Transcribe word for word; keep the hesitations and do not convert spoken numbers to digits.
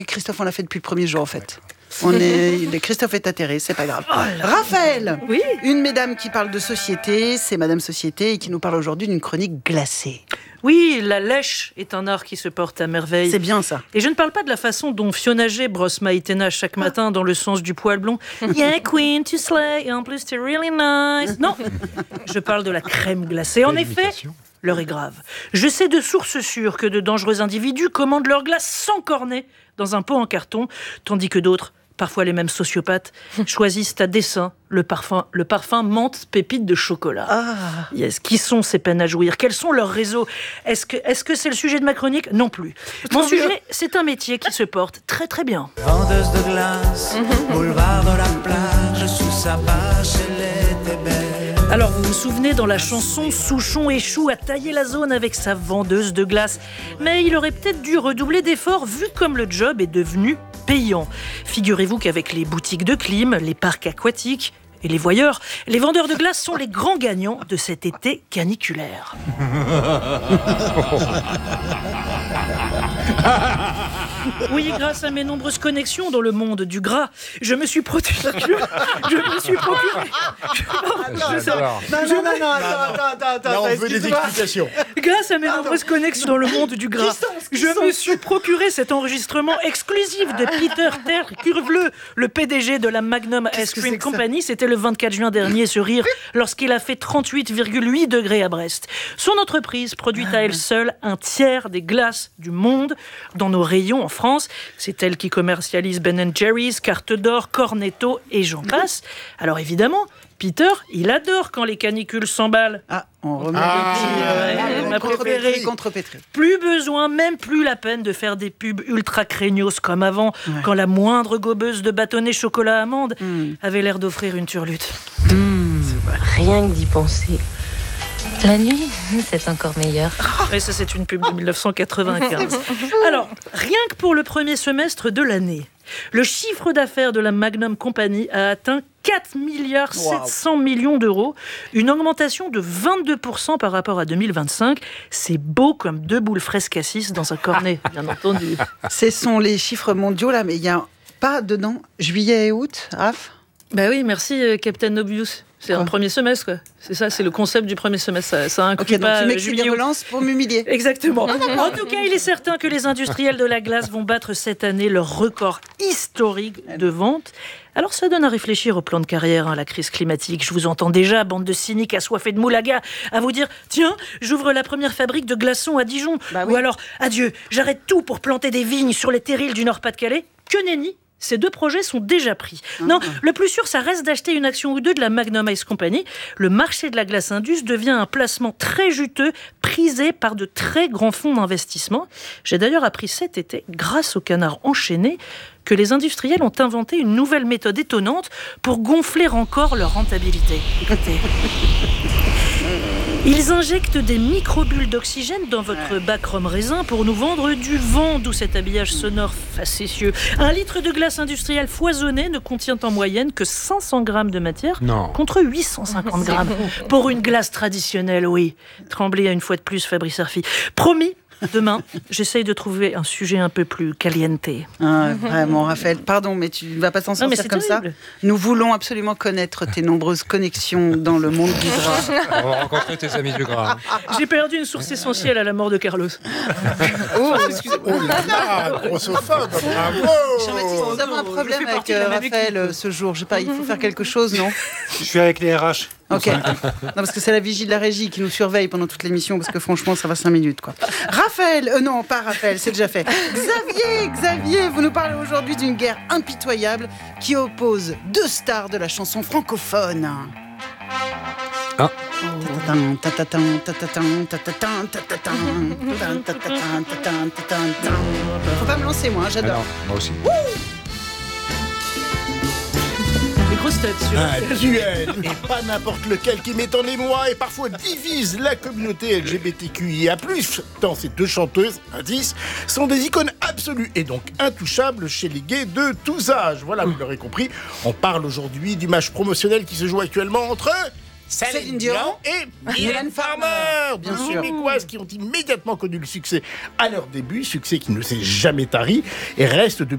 Christophe, on l'a fait depuis le premier jour en fait. On est... Christophe est atterré, c'est pas grave. Raphaël, oui. Une mesdames qui parle de société, c'est Madame Société et qui nous parle aujourd'hui d'une chronique glacée. Oui, la lèche est un art qui se porte à merveille. C'est bien ça. Et je ne parle pas de la façon dont Fiona G brosse Maïtena chaque matin dans le sens du poil blond. Yeah, queen, tu slay, et en plus, t'es really nice. Non, je parle de la crème glacée. En effet, l'heure est grave. Je sais de sources sûres que de dangereux individus commandent leur glace sans cornet dans un pot en carton, tandis que d'autres, parfois les mêmes sociopathes, choisissent à dessein le parfum, le parfum menthe pépite de chocolat. Ah. Yes. Qui sont ces peines à jouir? Quels sont leurs réseaux? Est-ce que, est-ce que c'est le sujet de ma chronique? Non plus. Mon sujet, c'est un métier qui se porte très très bien. Vendeuse de glace, boulevard de la plage, sous sa bâche, elle était belle. Alors, vous vous souvenez, dans la chanson, Souchon échoue à tailler la zone avec sa vendeuse de glace. Mais il aurait peut-être dû redoubler d'efforts vu comme le job est devenu payant. Figurez-vous qu'avec les boutiques de clim, les parcs aquatiques et les voyeurs, les vendeurs de glace sont les grands gagnants de cet été caniculaire. Oui, grâce à mes nombreuses connexions dans le monde du gras, je me suis procuré... Je me suis procuré... Attends, Je- attends. Non, non, non, non, attends, attends, attends. Là, on attends, veut des excuse-moi. explications. Grâce à mes nombreuses connexions dans le monde du gras, je me suis procuré cet enregistrement exclusif de Peter Terre Curveleux, le P D G de la Magnum Ice que Cream c'est que ça Company. C'était le vingt-quatre juin dernier, ce rire, lorsqu'il a fait trente-huit virgule huit degrés à Brest. Son entreprise produit à elle seule un tiers des glaces du monde dans nos rayons en France. C'est elle qui commercialise Ben and Jerry's, Carte d'Or, Cornetto et j'en passe. Alors évidemment, Peter, il adore quand les canicules s'emballent. Ah, on remet Ah, le petit... ouais, euh, ma contrepétrie, préférée. contrepétrie. Plus besoin, même plus la peine de faire des pubs ultra craignos comme avant, Ouais. quand la moindre gobeuse de bâtonnet chocolat amande Mm. avait l'air d'offrir une turlute. Rien que d'y penser. La nuit, c'est encore meilleur. Et ça, c'est une pub de mille neuf cent quatre-vingt-quinze. Alors, rien que pour le premier semestre de l'année, le chiffre d'affaires de la Magnum Company a atteint quatre milliards sept cents millions d'euros, une augmentation de vingt-deux pour cent par rapport à deux mille vingt-cinq. C'est beau comme deux boules fraises cassis dans un cornet, bien entendu. Ce sont les chiffres mondiaux là, mais il n'y a pas dedans juillet et août, Raph. Bah oui, merci euh, Captain Obvious. C'est Quoi un premier semestre, quoi. C'est ça, c'est le concept du premier semestre. Ça, ça inclut Ok, donc pas tu euh, m'écris des juillet, août. relances pour m'humilier. Exactement. En tout cas, il est certain que les industriels de la glace vont battre cette année leur record historique de vente. Alors ça donne à réfléchir au plan de carrière, hein, la crise climatique. Je vous entends déjà, bande de cyniques assoiffés de moulaga, à vous dire « Tiens, j'ouvre la première fabrique de glaçons à Dijon. Bah oui. Ou alors « Adieu, j'arrête tout pour planter des vignes sur les terrils du Nord-Pas-de-Calais. » Que nenni, ces deux projets sont déjà pris. Non, le plus sûr, ça reste d'acheter une action ou deux de la Magnum Ice Company. Le marché de la glace Indus devient un placement très juteux, prisé par de très grands fonds d'investissement. J'ai d'ailleurs appris cet été, grâce au Canard enchaîné, que les industriels ont inventé une nouvelle méthode étonnante pour gonfler encore leur rentabilité. Écoutez. Ils injectent des microbules d'oxygène dans votre bac rhum raisin pour nous vendre du vent, d'où cet habillage sonore facétieux. Un litre de glace industrielle foisonnée ne contient en moyenne que cinq cents grammes de matière, Non. contre huit cent cinquante grammes pour une glace traditionnelle, oui. Tremblez à une fois de plus, Fabrice Arfi. Promis, demain, j'essaye de trouver un sujet un peu plus caliente. Ah, vraiment, Raphaël. Pardon, mais tu ne vas pas t'en Non, mais sortir c'est comme terrible. ça. Nous voulons absolument connaître tes nombreuses connexions dans le monde du drap. On va rencontrer tes amis du gras. J'ai perdu une source essentielle à la mort de Carlos. Oh, là là, grossophobe, bravo. Jean-Baptiste, nous avons un je problème fais avec partie de la euh, même Raphaël équipe. euh, ce jour. Je sais pas, il faut faire quelque chose, non? Je suis avec les R H. Ok. Non, parce que c'est la vigie de la régie qui nous surveille pendant toute l'émission, parce que franchement, ça va cinq minutes, quoi. Raphaël, euh, non, pas Raphaël, c'est déjà fait. Xavier, Xavier, vous nous parlez aujourd'hui d'une guerre impitoyable qui oppose deux stars de la chanson francophone. Ah. Tatatin, tatatin, tatatin, tatatin, tatatin, tatatin, tatatin, tatatin, tatatin. Faut pas me lancer, moi, hein, Ah j'adore. non, moi aussi. Les grosses têtes, sur Un duel, et pas n'importe lequel, qui met en émoi et parfois divise la communauté L G B T Q I A plus, tant ces deux chanteuses, indice, sont des icônes absolues et donc intouchables chez les gays de tous âges. Voilà, vous l'aurez compris, on parle aujourd'hui du match promotionnel qui se joue actuellement entre Céline, Céline Dion Dion et Mylène Mylène Farmer, Farmer, bien deux sûr. Québécoises qui ont immédiatement connu le succès à leur début, succès qui ne s'est jamais tari et reste depuis